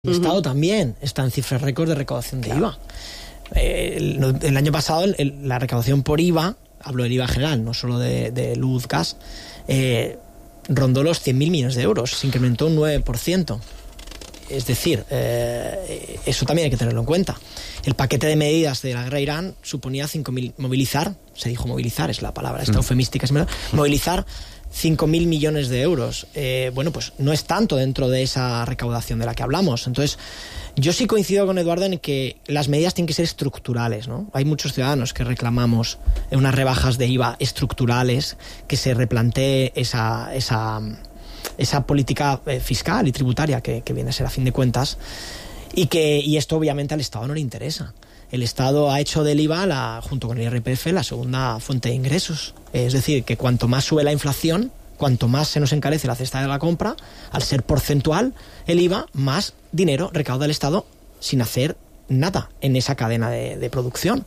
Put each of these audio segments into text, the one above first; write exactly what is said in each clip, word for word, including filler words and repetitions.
El Estado también está en cifras récord de recaudación de claro. I V A. Eh, el, el año pasado el, el, la recaudación por I V A, hablo del I V A general, no solo de, de luz, gas, eh, rondó los cien mil millones de euros, se incrementó un nueve por ciento. Es decir, eh, eso también hay que tenerlo en cuenta. El paquete de medidas de la guerra de Irán suponía cinco mil, movilizar, se dijo movilizar, es la palabra, esta mm. eufemística, es movilizar cinco mil millones de euros. Eh, bueno, pues no es tanto dentro de esa recaudación de la que hablamos. Entonces, yo sí coincido con Eduardo en que las medidas tienen que ser estructurales, ¿no? Hay muchos ciudadanos que reclamamos unas rebajas de I V A estructurales, que se replantee esa, esa, esa política fiscal y tributaria que, que viene a ser a fin de cuentas, y que y esto obviamente al Estado no le interesa. El Estado ha hecho del I V A, la, junto con el I R P F, la segunda fuente de ingresos. Es decir, que cuanto más sube la inflación, cuanto más se nos encarece la cesta de la compra, al ser porcentual el I V A, más dinero recauda el Estado sin hacer nada en esa cadena de, de producción.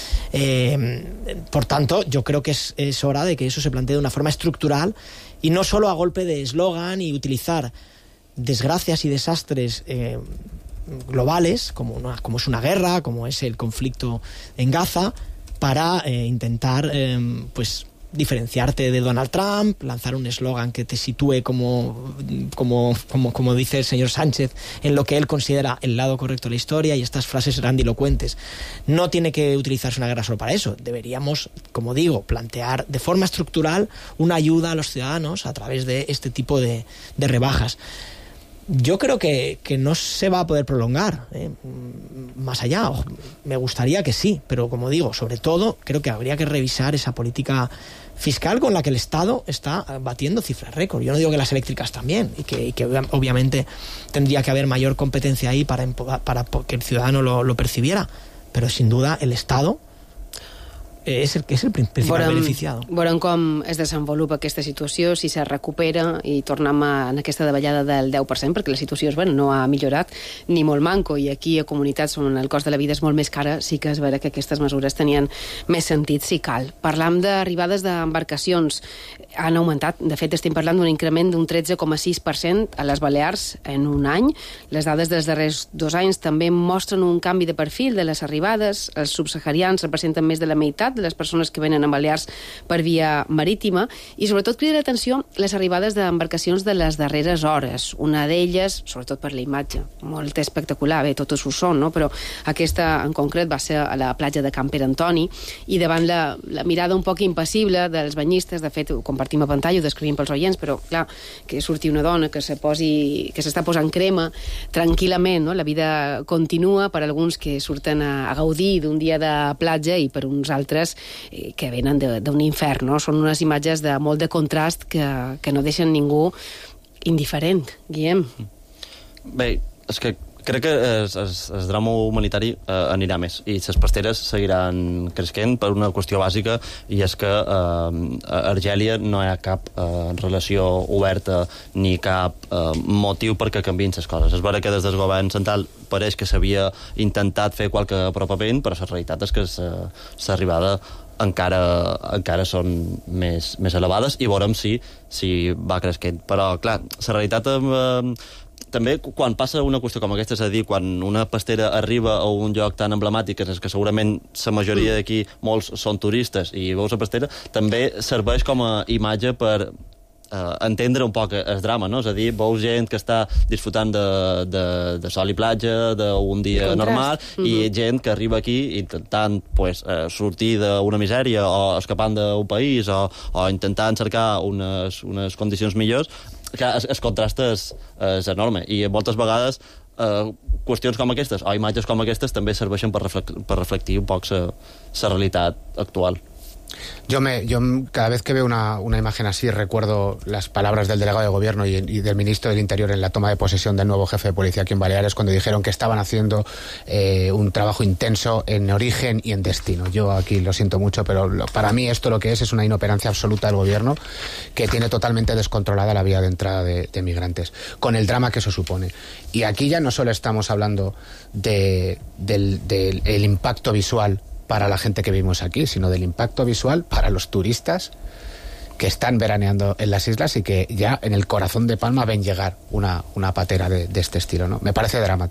Eh, por tanto, yo creo que es, es hora de que eso se plantee de una forma estructural y no solo a golpe de eslogan y utilizar desgracias y desastres eh, globales, como, una, como es una guerra, como es el conflicto en Gaza, para eh, intentar eh, pues diferenciarte de Donald Trump, lanzar un eslogan que te sitúe como, como, como, como dice el señor Sánchez, en lo que él considera el lado correcto de la historia, y estas frases grandilocuentes. No tiene que utilizarse una guerra solo para eso. Deberíamos, como digo, plantear de forma estructural una ayuda a los ciudadanos a través de este tipo de, de rebajas. Yo creo que, que no se va a poder prolongar ¿eh? más allá. Me gustaría que sí, pero como digo, sobre todo creo que habría que revisar esa política fiscal con la que el Estado está batiendo cifras récord. Yo no digo que las eléctricas también, y que, y que obviamente tendría que haber mayor competencia ahí para, para que el ciudadano lo, lo percibiera, pero sin duda el Estado és el que és el principal veurem, beneficiado. Veurem com es desenvolupa aquesta situació, si se recupera i tornem a, en aquesta davallada del deu per cent, perquè la situació és, bueno, no ha millorat ni molt manco, i aquí a comunitats on el cost de la vida és molt més cara sí que es veurà que aquestes mesures tenien més sentit si cal. Parlam d'arribades d'embarcacions, han augmentat, de fet estem parlant d'un increment d'un tretze coma sis per cent a les Balears en un any. Les dades dels darrers dos anys també mostren un canvi de perfil de les arribades. Els subsaharians representen més de la meitat de les persones que venen a Balears per via marítima, i sobretot crida l'atenció les arribades d'embarcacions de les darreres hores. Una d'elles, sobretot per la imatge, molt espectacular, bé, totes ho són, no? Però aquesta en concret va ser a la platja de Can Pere Antoni, i davant la, la mirada un poc impassible dels banyistes, de fet ho compartim a pantalla, ho descrivim pels oients, però clar, que surti una dona que se posi, que s'està posant crema tranquil·lament, no? La vida continua per alguns que surten a, a gaudir d'un dia de platja, i per uns altres que venen d'un infern, no? Són unes imatges de molt de contrast que, que no deixen ningú indiferent. Guillem? Bé, és que crec que el, el, el drama humanitari eh, anirà més, i les pasteres seguiran creixent per una qüestió bàsica, i és que eh, a Argèlia no hi ha cap eh, relació oberta ni cap eh, motiu perquè canviïn les coses. És vera que des del govern central pareix que s'havia intentat fer qualque apropament, però la realitat és que l'arribada encara, encara són més, més elevades, i veurem si, si va creixent. Però, clar, la realitat eh, també quan passa una qüestió com aquesta, és a dir, quan una pastera arriba a un lloc tan emblemàtic, és que segurament la majoria d'aquí, molts són turistes, i veus la pastera, també serveix com a imatge per eh, entendre un poc el drama, no? És a dir, veus gent que està disfrutant de, de, de sol i platja, d'un dia normal, mm-hmm. i gent que arriba aquí intentant pues, eh, sortir d'una misèria, o escapant d'un país, o, o intentant cercar unes, unes condicions millors. Que el, el contrast és, és enorme, i moltes vegades eh, qüestions com aquestes o imatges com aquestes també serveixen per, reflect, per reflectir un poc la realitat actual. Yo, me, yo cada vez que veo una, una imagen así recuerdo las palabras del delegado de gobierno y, y del ministro del Interior en la toma de posesión del nuevo jefe de policía aquí en Baleares, cuando dijeron que estaban haciendo eh, un trabajo intenso en origen y en destino. Yo aquí lo siento mucho, pero lo, para mí esto lo que es es una inoperancia absoluta del gobierno, que tiene totalmente descontrolada la vía de entrada de, de migrantes, con el drama que eso supone. Y aquí ya no solo estamos hablando de, del, del el impacto visual para la gente que vivimos aquí, sino del impacto visual para los turistas que están veraneando en las islas y que ya en el corazón de Palma ven llegar una, una patera de, de este estilo, ¿no? Me parece dramático.